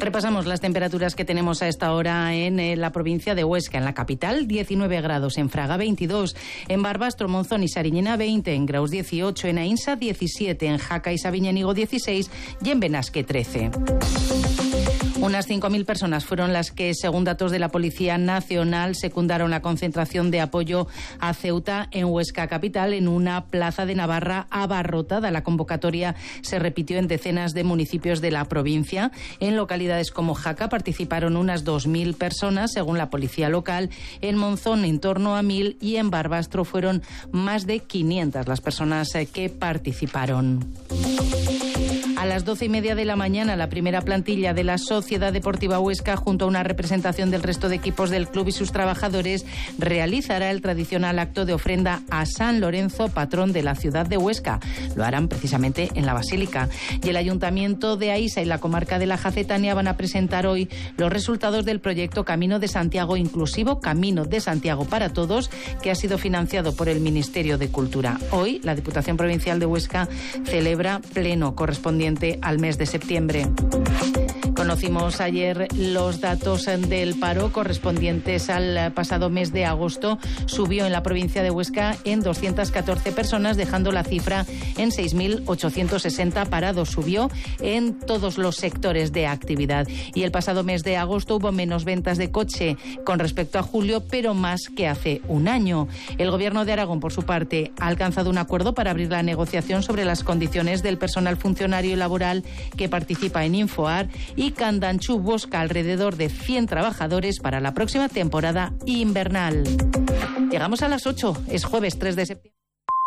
Repasamos las temperaturas que tenemos a esta hora en la provincia de Huesca. En la capital, 19 grados, en Fraga 22, en Barbastro, Monzón y Sariñena 20, en Graus 18, en Aínsa 17, en Jaca y Sabiñánigo 16 y en Benasque 13. Unas 5.000 personas fueron las que, según datos de la Policía Nacional, secundaron la concentración de apoyo a Ceuta en Huesca capital en una plaza de Navarra abarrotada. La convocatoria se repitió en decenas de municipios de la provincia. En localidades como Jaca participaron unas 2.000 personas, según la policía local. En Monzón, en torno a 1.000 y en Barbastro fueron más de 500 las personas que participaron. A las 12:30 de la mañana, la primera plantilla de la Sociedad Deportiva Huesca, junto a una representación del resto de equipos del club y sus trabajadores, realizará el tradicional acto de ofrenda a San Lorenzo, patrón de la ciudad de Huesca. Lo harán precisamente en la Basílica. Y el Ayuntamiento de Aísa y la comarca de la Jacetania van a presentar hoy los resultados del proyecto Camino de Santiago Inclusivo, Camino de Santiago para Todos, que ha sido financiado por el Ministerio de Cultura. Hoy, la Diputación Provincial de Huesca celebra pleno correspondiente al mes de septiembre. Conocimos ayer los datos del paro correspondientes al pasado mes de agosto. Subió en la provincia de Huesca en 214 personas, dejando la cifra en 6.860 parados. Subió en todos los sectores de actividad. Y el pasado mes de agosto hubo menos ventas de coche con respecto a julio, pero más que hace un año. El Gobierno de Aragón, por su parte, ha alcanzado un acuerdo para abrir la negociación sobre las condiciones del personal funcionario y laboral que participa en Infoar, y Candanchú busca alrededor de 100 trabajadores para la próxima temporada invernal. Llegamos a las 8, es jueves 3 de septiembre.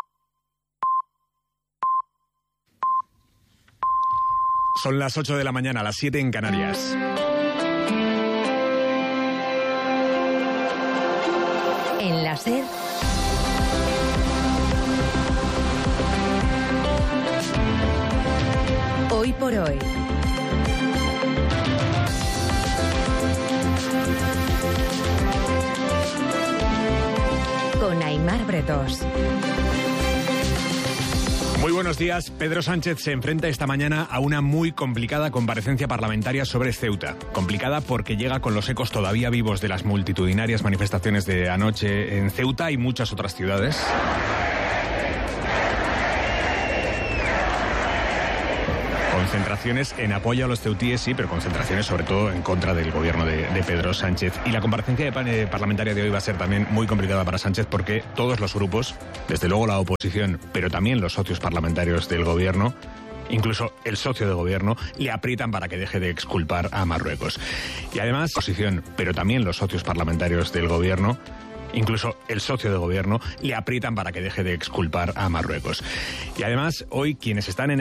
Son las 8 de la mañana, las 7 en Canarias. En la SER, hoy por hoy. Con Aimar Bretós. Muy buenos días. Pedro Sánchez se enfrenta esta mañana a una muy complicada comparecencia parlamentaria sobre Ceuta. Complicada porque llega con los ecos todavía vivos de las multitudinarias manifestaciones de anoche en Ceuta y muchas otras ciudades. Concentraciones en apoyo a los ceutíes, sí, pero concentraciones sobre todo en contra del gobierno de Pedro Sánchez. Y la comparecencia parlamentaria de hoy va a ser también muy complicada para Sánchez porque todos los grupos, desde luego la oposición, pero también los socios parlamentarios del gobierno, incluso el socio de gobierno, le aprietan para que deje de exculpar a Marruecos. Y además, la oposición, pero también los socios parlamentarios del gobierno, incluso el socio de gobierno, le aprietan para que deje de exculpar a Marruecos. Y además, hoy quienes están en